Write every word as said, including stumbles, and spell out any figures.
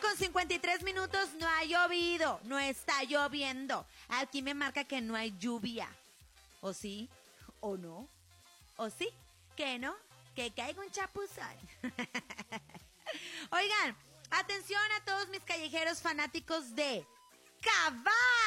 con cincuenta y tres minutos, no ha llovido, no está lloviendo. Aquí me marca que no hay lluvia. ¿O sí? ¿O no? ¿O sí? ¿Que no? Que caiga un chapuzón. Oigan, atención a todos mis callejeros fanáticos de Cabá.